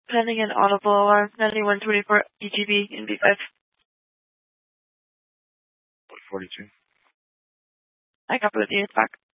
Pending an audible alarm, 9124 EGB in B5. 42. I copy with you, it's back.